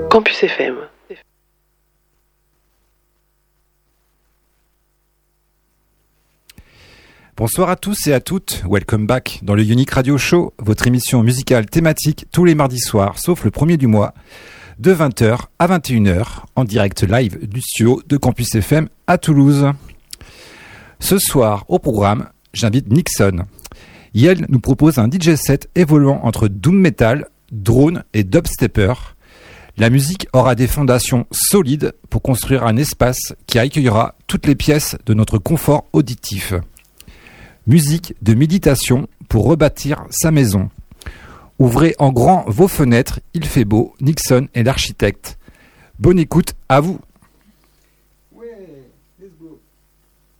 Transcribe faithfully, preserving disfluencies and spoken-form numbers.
Campus F M. Bonsoir à tous et à toutes, welcome back dans le Unique Radio Show, votre émission musicale thématique tous les mardis soirs, sauf le premier du mois, de vingt heures à vingt et une heures, en direct live du studio de Campus F M à Toulouse. Ce soir, au programme, j'invite Nixon. Yel nous propose un D J set évoluant entre doom metal, drone et dubstepper. La musique aura des fondations solides pour construire un espace qui accueillera toutes les pièces de notre confort auditif. Musique de méditation pour rebâtir sa maison. Ouvrez en grand vos fenêtres, il fait beau, Nixon est l'architecte. Bonne écoute à vous.